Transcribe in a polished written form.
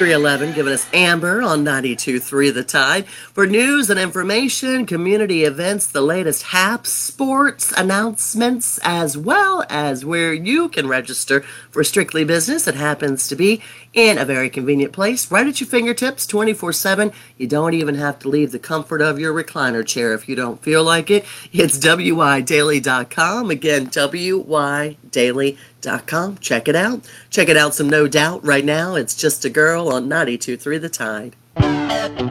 311 giving us Amber on 92.3 The Tide. For news and information, community events, the latest HAPS sports announcements, as well as where you can register for Strictly Business. It happens to be in a very convenient place, right at your fingertips, 24/7. You don't even have to leave the comfort of your recliner chair if you don't feel like it. It's WYDaily.com. Again, WYDaily.com. Check it out. Check it out some No Doubt right now. It's Just a Girl on 92.3 The Tide.